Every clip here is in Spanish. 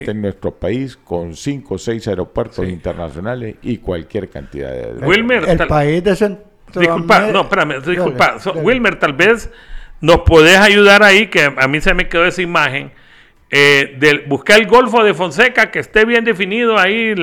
en nuestro país con 5 o 6 aeropuertos internacionales y cualquier cantidad de... Wilmer, el país de Disculpa, Wilmer, tal vez nos podés ayudar ahí, que a mí se me quedó esa imagen, de buscar el Golfo de Fonseca, que esté bien definido ahí,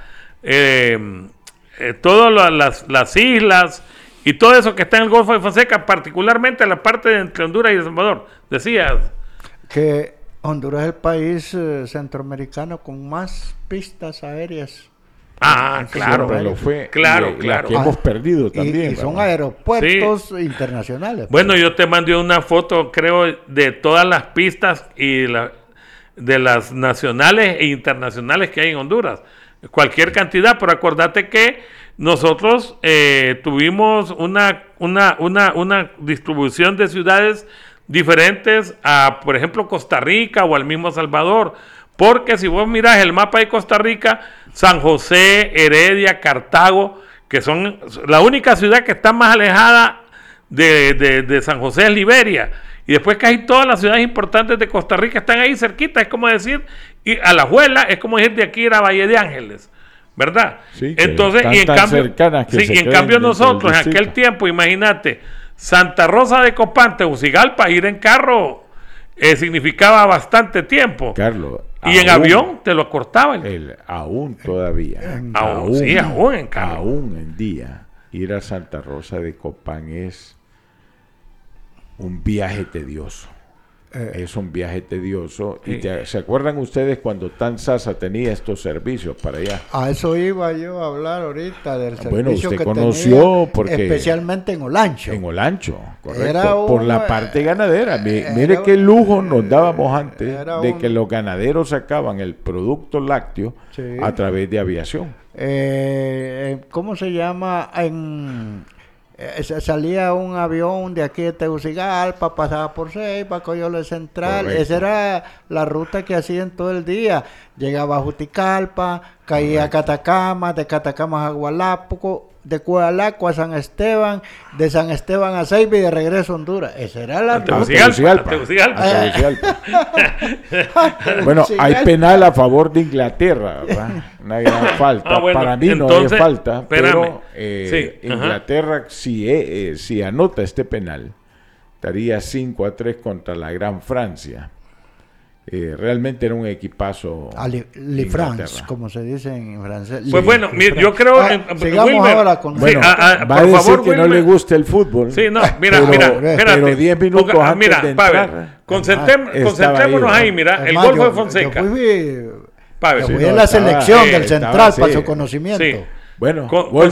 todas las islas y todo eso que está en el Golfo de Fonseca, particularmente la parte de entre Honduras y El Salvador. Decías que Honduras es el país centroamericano con más pistas aéreas. Claro, lo fue, claro. Que hemos perdido también. Y son aeropuertos internacionales. Bueno, yo te mandé una foto, creo, de todas las pistas y de las nacionales e internacionales que hay en Honduras. Cualquier cantidad, pero acordate que nosotros tuvimos una distribución de ciudades diferentes a, por ejemplo, Costa Rica o al mismo Salvador, porque si vos mirás el mapa de Costa Rica, San José, Heredia, Cartago, que son la única ciudad que está más alejada de San José es Liberia, y después casi todas las ciudades importantes de Costa Rica están ahí cerquita. Es como decir, y Alajuela es como decir de aquí ir a Valle de Ángeles, ¿verdad? Sí, entonces, y en cambio nosotros en aquel tiempo, imagínate, Santa Rosa de Copán, Tegucigalpa, ir en carro significaba bastante tiempo. Carlos, y en avión te lo acortaban. Aún todavía. Aún en carro. Aún en día, ir a Santa Rosa de Copán es un viaje tedioso. Es un viaje tedioso. Y ¿se acuerdan ustedes cuando Tan Sasa tenía estos servicios para allá? A eso iba yo a hablar ahorita del servicio. Bueno, usted que conoció porque especialmente en Olancho. En Olancho, correcto. Por la parte ganadera. Mire qué lujo nos dábamos antes de que los ganaderos sacaban el producto lácteo a través de aviación. ¿Cómo se llama? Salía un avión de aquí de Tegucigalpa, pasaba por Ceiba, Coyole Central. Correcto. Esa era la ruta que hacían todo el día. Llegaba a Juticalpa, caía a Catacama, de Catacama a Gualápuco, de Cualaco a San Esteban, de San Esteban a Ceiba y de regreso a Honduras. Esa era la ruta. Tegucigalpa. Bueno, hay penal a favor de Inglaterra, ¿verdad? Una gran falta. Para mí entonces, no hay falta, pero Inglaterra si anota este penal, estaría 5-3 contra la Gran Francia. Realmente era un equipazo. Le France, como se dice en francés. Pues bueno, yo creo. Sigamos Wilmer, ahora con. Bueno, va a decir favor, que Wilmer no le gusta el fútbol. Sí, no, mira, espérate. Pero 10 minutos antes de entrar. Concentrémonos ahí, mira, el Golfo de Fonseca. Yo fui en la selección del Central para su conocimiento. Sí. Bueno, gol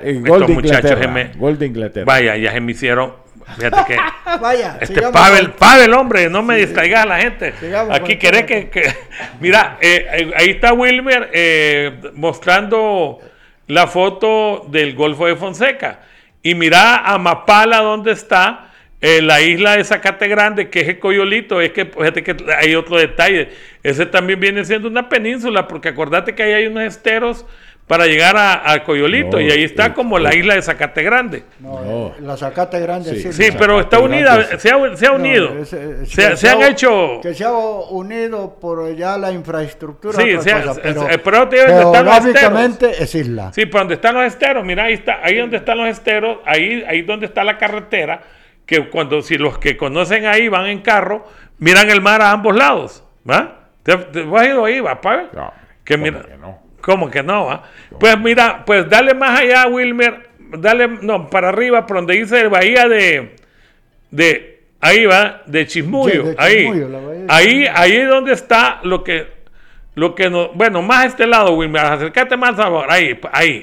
de Inglaterra. Vaya, ya se me hicieron. Fíjate que vaya, Pavel, hombre, no me distraigas a la gente. Aquí querés que mira, ahí está Wilmer mostrando la foto del Golfo de Fonseca. Y mira a Mapala donde está la isla de Zacate Grande, que es el Coyolito. Es que fíjate que hay otro detalle. Ese también viene siendo una península, porque acordate que ahí hay unos esteros para llegar a Coyolito, y ahí está como la isla de Zacate Grande. La Zacate Grande sí, pero está unida, se ha unido. Se han hecho... Que se ha unido por ya la infraestructura. Sí, pero geográficamente es isla. Sí, por donde están los esteros, mira, ahí donde están los esteros, ahí donde está la carretera, que si los que conocen ahí van en carro, miran el mar a ambos lados, ¿va? ¿Te has ido ahí, va, Pavel? No, ¿Cómo que no? ¿Ah? Pues mira, pues dale más allá, Wilmer, para arriba, por donde dice bahía de ahí va, de Chismullo, ahí es donde está lo que no, bueno, más a este lado, Wilmer, acércate más a ahí,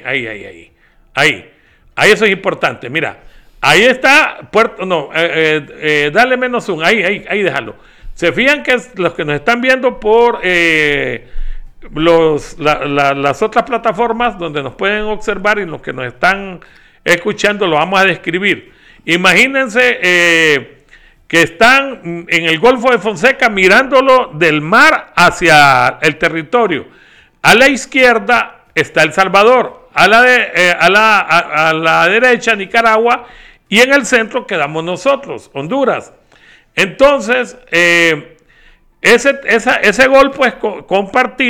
eso es importante, mira, ahí está dale menos zoom, ahí déjalo. Se fijan que los que nos están viendo por las otras plataformas donde nos pueden observar, y los que nos están escuchando lo vamos a describir. Imagínense que están en el Golfo de Fonseca mirándolo del mar hacia el territorio. A la izquierda está El Salvador, a la derecha Nicaragua, y en el centro quedamos nosotros, Honduras. Entonces ese golfo es compartido